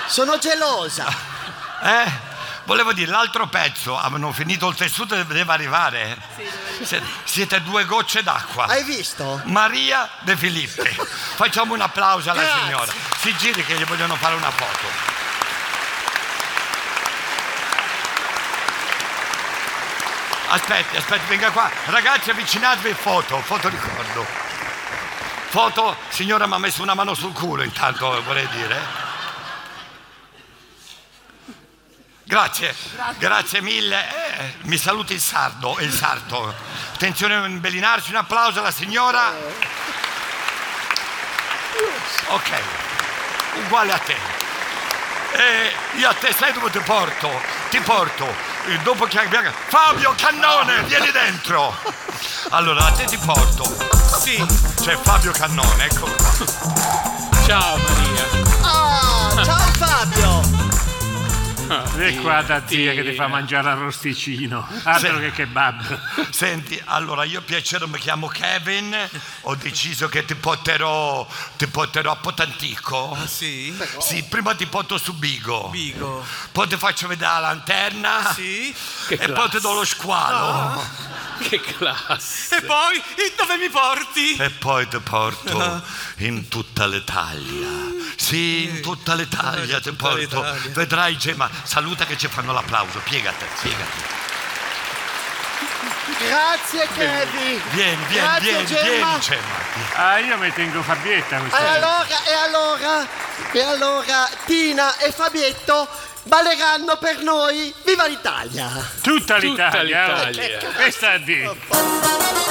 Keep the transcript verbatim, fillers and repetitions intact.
Sono gelosa. Eh? Volevo dire, l'altro pezzo, avevano finito il tessuto e deve arrivare. Sì, deve siete, siete due gocce d'acqua. Hai visto? Maria De Filippi. Facciamo un applauso alla Grazie. signora. Si giri che gli vogliono fare una foto. Aspetti, aspetti, venga qua. Ragazzi, avvicinatevi, foto, foto ricordo. Foto, signora mi ha messo una mano sul culo intanto, vorrei dire. Grazie, grazie, grazie mille. Eh, mi saluti il sardo, il sarto. Attenzione a imbellinarsi, un applauso alla signora. Ok, uguale a te. E io a te sai dove ti porto? Ti porto, eh, dopo che abbiamo... Fabio Cannone, vieni dentro. Allora, a te ti porto. Sì. C'è Fabio Cannone, eccolo qua. Ciao Maria. Ah, ciao Fabio. E qua da zia che ti fa mangiare l'arrosticino, altro Sì. che kebab. Senti, allora io piacere, mi chiamo Kevin, ho deciso che ti porterò, ti porterò a Potantico. Ah, sì? Sì, prima ti porto su Bigo. Bigo. Poi ti faccio vedere la lanterna. Sì. Che E poi classe. ti do lo squalo. Che classe. E poi e dove mi porti? E poi ti porto in tutta l'Italia. Sì, in tutta l'Italia ti tutta porto. l'Italia. Vedrai, Gemma, saluta che ci fanno l'applauso. Piegati, piegati. Grazie Kevin. Vieni, vieni, Grazie, vieni, Gemma. vieni, Gemma. Ah, io mi tengo Fabietta E questa. allora, e allora, e allora Tina e Fabietto balleranno per noi. Viva l'Italia! Tutta l'Italia. l'Italia. Questa è di.